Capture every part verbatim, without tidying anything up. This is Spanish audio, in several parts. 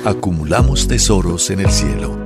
acumulamos tesoros en el cielo.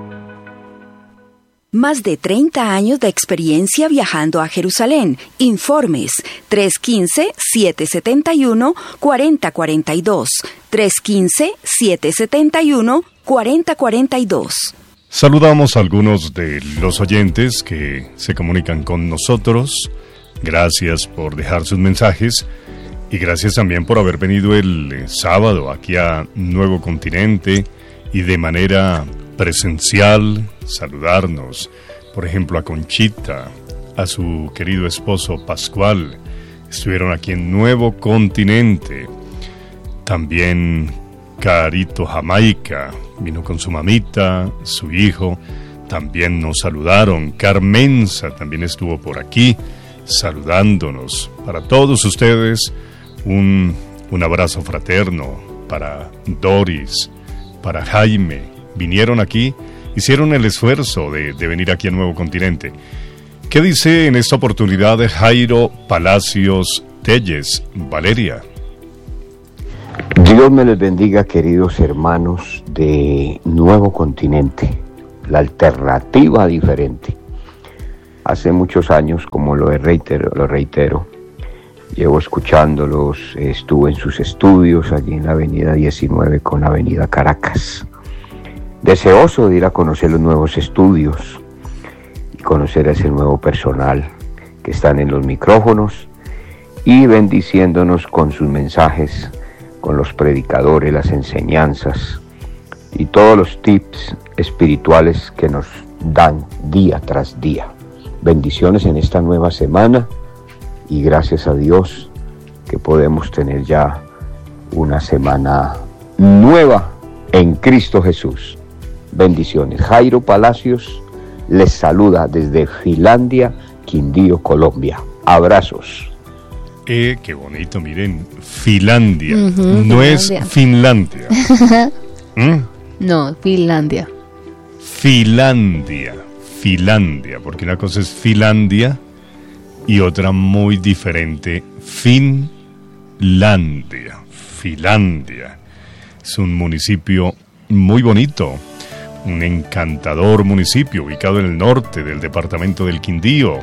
Más de treinta años de experiencia viajando a Jerusalén. Informes tres uno cinco, siete siete uno, cuatro cero cuatro dos. tres uno cinco, siete siete uno, cuatro cero cuatro dos. Saludamos a algunos de los oyentes que se comunican con nosotros. Gracias por dejar sus mensajes y gracias también por haber venido el sábado aquí a Nuevo Continente y de manera presencial saludarnos. Por ejemplo, a Conchita, a su querido esposo Pascual. Estuvieron aquí en Nuevo Continente. También Carito Jamaica vino con su mamita, su hijo. También nos saludaron. Carmenza también estuvo por aquí saludándonos. Para todos ustedes, un, un abrazo fraterno. Para Doris, para Jaime. Vinieron aquí, hicieron el esfuerzo de, de venir aquí a Nuevo Continente. ¿Qué dice en esta oportunidad de Jairo Palacios Telles? Valeria. Dios me les bendiga, queridos hermanos de Nuevo Continente, la alternativa diferente. Hace muchos años, como lo reitero, lo reitero, llevo escuchándolos, estuve en sus estudios allí en la avenida diecinueve con la avenida Caracas. Deseoso de ir a conocer los nuevos estudios y conocer a ese nuevo personal que están en los micrófonos y bendiciéndonos con sus mensajes, con los predicadores, las enseñanzas y todos los tips espirituales que nos dan día tras día. Bendiciones en esta nueva semana y gracias a Dios que podemos tener ya una semana nueva en Cristo Jesús. Bendiciones. Jairo Palacios les saluda desde Finlandia, Quindío, Colombia. Abrazos. Eh, qué bonito, miren, Finlandia, Uh-huh, no Finlandia. es Finlandia. ¿Mm? No, Finlandia. Finlandia, Finlandia, porque una cosa es Finlandia y otra muy diferente, Finlandia, Finlandia. Es un municipio muy bonito, un encantador municipio ubicado en el norte del departamento del Quindío.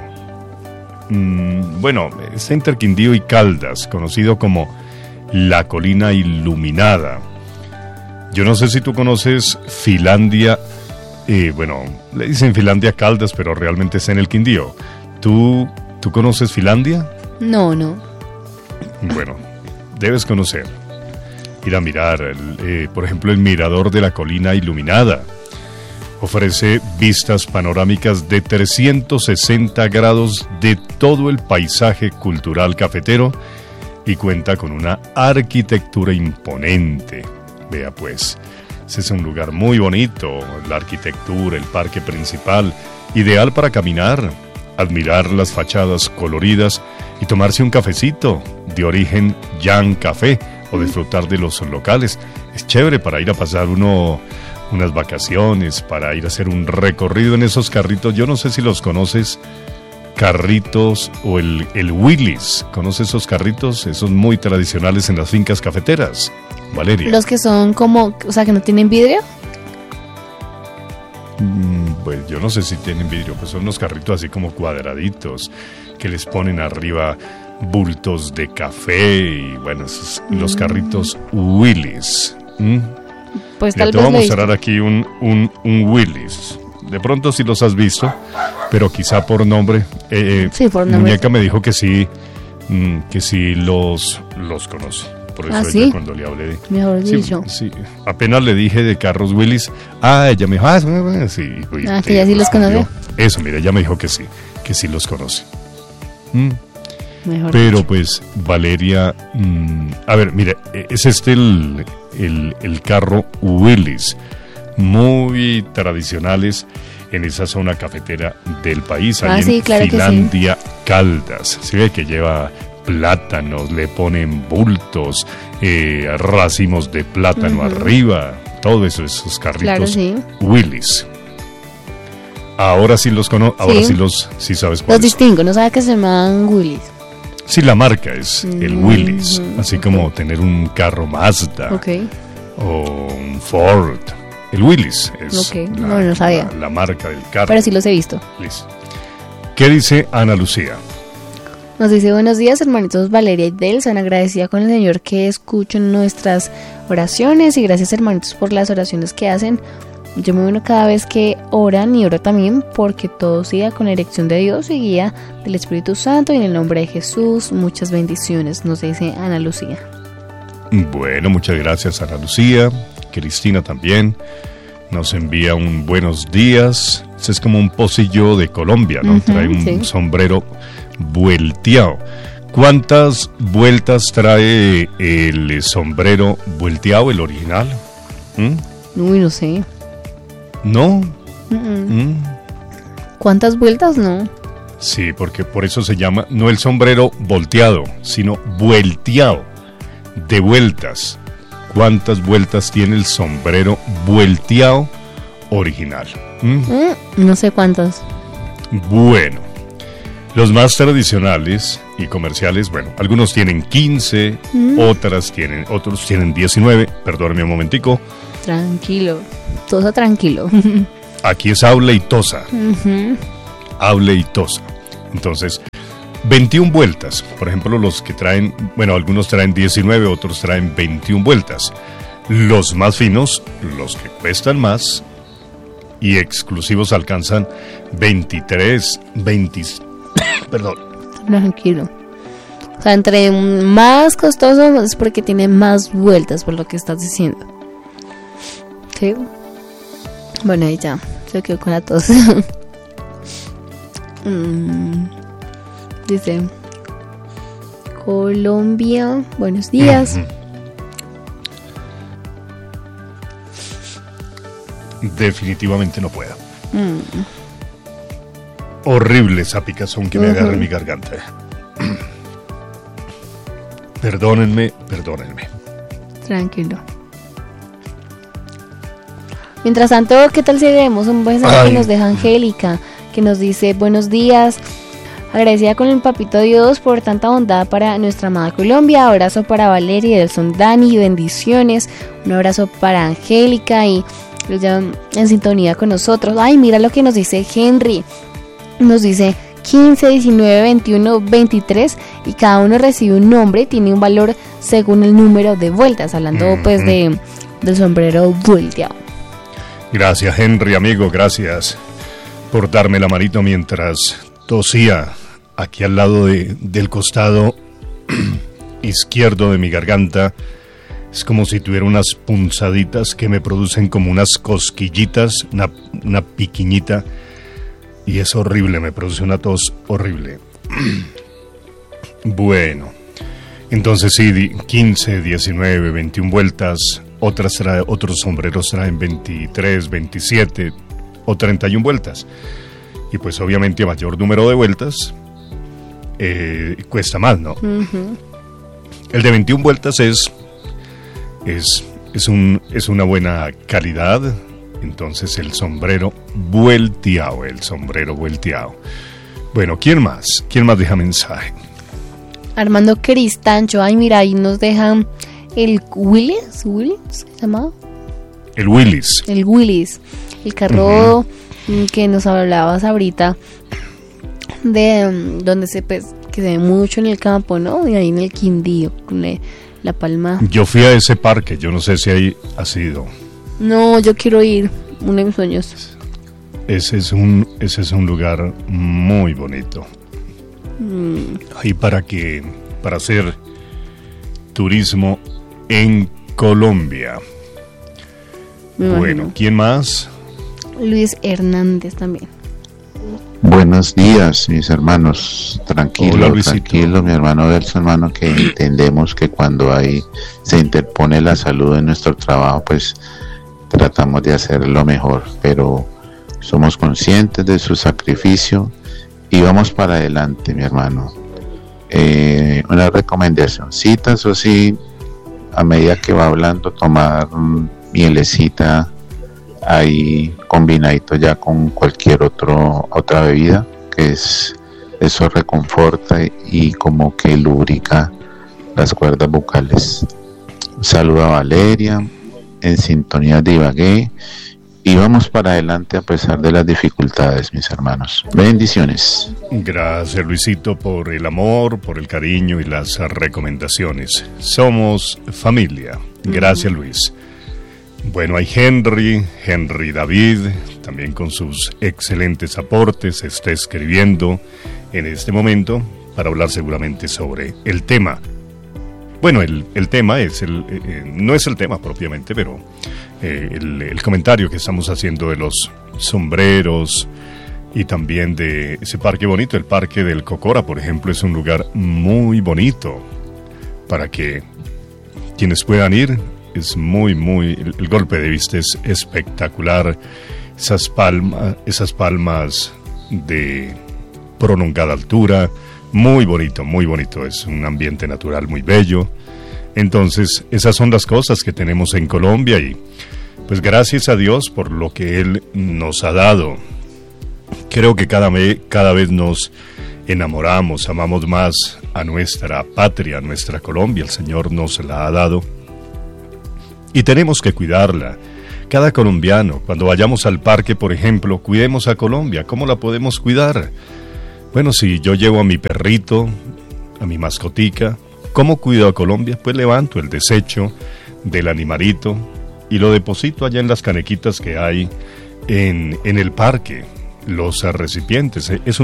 Mm, bueno, está entre Quindío y Caldas, conocido como la Colina Iluminada. Yo no sé si tú conoces Finlandia, eh, bueno, le dicen Finlandia Caldas, pero realmente está en el Quindío. ¿Tú, ¿tú conoces Finlandia? No, no. Bueno, debes conocer. Ir a mirar, el, eh, por ejemplo, el mirador de la Colina Iluminada. Ofrece vistas panorámicas de trescientos sesenta grados de todo el paisaje cultural cafetero y cuenta con una arquitectura imponente. Vea pues, ese es un lugar muy bonito, la arquitectura, el parque principal, ideal para caminar, admirar las fachadas coloridas y tomarse un cafecito de origen Jan Café o disfrutar de los locales. Es chévere para ir a pasar uno... unas vacaciones, para ir a hacer un recorrido en esos carritos. Yo no sé si los conoces, carritos o el, el Willys. ¿Conoces esos carritos? Esos muy tradicionales en las fincas cafeteras. Valeria. Los que son como, o sea, que no tienen vidrio. Mm, pues yo no sé si tienen vidrio, pues son unos carritos así como cuadraditos, que les ponen arriba bultos de café y bueno, esos, mm. los carritos Willys. ¿Mm? Pues Mira, tal te vez voy a lo mostrar aquí un, un, un Willys. De pronto sí los has visto, pero quizá por nombre. Eh, sí, por nombre. Muñeca me dijo que sí, mm, que sí los, los conoce. Por eso ¿Ah, ella sí? cuando le hablé de... Mejor sí, dicho. sí, apenas le dije de carros Willys. Ah, ella me dijo, ah, sí. Y, Ah, que ya sí los conoce. Eso, mira, ella me dijo que sí, que sí los conoce. Mm. Mejor Pero dicho. pues Valeria, mmm, a ver, mire, es este el, el, el carro Willys, muy tradicionales en esa zona cafetera del país, Ah, ahí sí, en claro que sí. Finlandia Caldas. Se ve que lleva plátanos, le ponen bultos, eh, racimos de plátano Ujú. arriba, todo eso, esos carritos Claro, sí. Willys. Ahora sí los conozco, ahora Sí. sí los, sí sabes Los cuáles son. distingo, no sabe que se llaman Willys. Sí, la marca es el Mm, Willys, ujú, así ok. como tener un carro Mazda Ok. o un Ford. El Willys es Ok, la, no, no sabía. la, la marca del carro. Pero sí los he visto. Listo. ¿Qué dice Ana Lucía? Nos dice, buenos días, hermanitos Valeria y Delson, agradecida con el Señor que escuchan nuestras oraciones y gracias, hermanitos, por las oraciones que hacen. Yo me uno cada vez que oran y oro también porque todo siga con la dirección de Dios y guía del Espíritu Santo y en el nombre de Jesús. Muchas bendiciones, nos dice Ana Lucía. Bueno, muchas gracias Ana Lucía. Cristina también nos envía un buenos días. Ese es como un pocillo de Colombia, ¿no? Uh-huh, trae un sí. sombrero vuelteado. ¿Cuántas vueltas trae el sombrero vuelteado, el original? ¿Mm? Uy, no sé. ¿No? Uh-uh. ¿Mm? ¿Cuántas vueltas? No. Sí, porque por eso se llama no el sombrero volteado, sino vuelteado, de vueltas. ¿Cuántas vueltas tiene el sombrero vuelteado original? ¿Mm? Mm, no sé cuántas. Bueno, los más tradicionales y comerciales, bueno, algunos tienen quince, mm. otras tienen, otros tienen diecinueve. Perdóname un momentico. Tranquilo, tosa tranquilo. Aquí es habla y tosa. Uh-huh. Habla y tosa. Entonces, veintiuna vueltas. Por ejemplo, los que traen, bueno, algunos traen diecinueve, otros traen veintiuna vueltas. Los más finos, los que cuestan más y exclusivos alcanzan veintitrés, veinte. Perdón. Tranquilo. O sea, entre más costoso es porque tiene más vueltas, por lo que estás diciendo. Sí. Bueno, ahí ya. Se quedó con la tos. mm. Dice Colombia, buenos días. Uh-huh. Definitivamente no puedo. Mm. Horrible esa picazón que uh-huh. me agarra en mi garganta. Perdónenme, perdónenme. Tranquilo. Mientras tanto, ¿qué tal si leemos un mensaje que nos deja Angélica? Que nos dice, buenos días. Agradecida con el papito Dios por tanta bondad para nuestra amada Colombia. Abrazo para Valeria y Delson Dani, bendiciones. Un abrazo para Angélica y ya en sintonía con nosotros. Ay, mira lo que nos dice Henry. Nos dice quince, diecinueve, veintiuno, veintitrés y cada uno recibe un nombre, tiene un valor según el número de vueltas. Hablando mm-hmm. pues de del sombrero volteado. Gracias, Henry, amigo, gracias por darme la manito mientras tosía aquí al lado de, del costado izquierdo de mi garganta. Es como si tuviera unas punzaditas que me producen como unas cosquillitas, una, una piquiñita, y es horrible, me produce una tos horrible. Bueno, entonces sí, quince, diecinueve, veintiuna vueltas, otras trae, otros sombreros traen veintitrés, veintisiete o treinta y una vueltas. Y pues obviamente a mayor número de vueltas eh, cuesta más, ¿no? Uh-huh. El de veintiuna vueltas es es es un es una buena calidad. Entonces el sombrero vuelteado, el sombrero vuelteado. Bueno, ¿quién más? ¿Quién más deja mensaje? Armando Cristancho, ay mira, ahí nos dejan el Willys, ¿Willys se llama? El Willys. El Willys, el carro uh-huh. que nos hablabas ahorita de um, donde se pues, que se ve mucho en el campo, ¿no? Y ahí en el Quindío, con la, la Palma. Yo fui a ese parque, yo no sé si ahí ha sido. No, yo quiero ir, uno de mis sueños. Ese es un, ese es un lugar muy bonito. Mm. Ahí para que, para hacer turismo en Colombia. Me bueno, imagino. ¿Quién más? Luis Hernández también. Buenos días, mis hermanos. Tranquilo, Hola, tranquilo, mi hermano Delson, hermano, que entendemos que cuando hay se interpone la salud en nuestro trabajo, pues tratamos de hacer lo mejor, pero somos conscientes de su sacrificio y vamos para adelante, mi hermano. Eh, una recomendación, citas o sí, a medida que va hablando, tomar um, mielecita ahí combinadito ya con cualquier otro otra bebida, que es eso reconforta y como que lubrica las cuerdas vocales. Saluda a Valeria en sintonía de Ibagué y vamos para adelante a pesar de las dificultades, mis hermanos. Bendiciones. Gracias, Luisito, por el amor, por el cariño y las recomendaciones. Somos familia. Gracias, Luis. Bueno, hay Henry, Henry David, también con sus excelentes aportes, está escribiendo en este momento para hablar seguramente sobre el tema. Bueno, el, el tema es el eh, no es el tema propiamente, pero eh, el, el comentario que estamos haciendo de los sombreros y también de ese parque bonito, el Parque del Cocora, por ejemplo, es un lugar muy bonito para que quienes puedan ir. Es muy, muy, el, el golpe de vista es espectacular. Esas palmas, esas palmas de prolongada altura, muy bonito, muy bonito. Es un ambiente natural muy bello. Entonces, esas son las cosas que tenemos en Colombia y pues gracias a Dios por lo que Él nos ha dado. Creo que cada vez, cada vez nos enamoramos, amamos más a nuestra patria, a nuestra Colombia. El Señor nos la ha dado. Y tenemos que cuidarla. Cada colombiano, cuando vayamos al parque, por ejemplo, cuidemos a Colombia. ¿Cómo la podemos cuidar? Bueno, si yo llevo a mi perrito, a mi mascotica, ¿cómo cuido a Colombia? Pues levanto el desecho del animalito y lo deposito allá en las canequitas que hay en, en el parque, los recipientes. Es un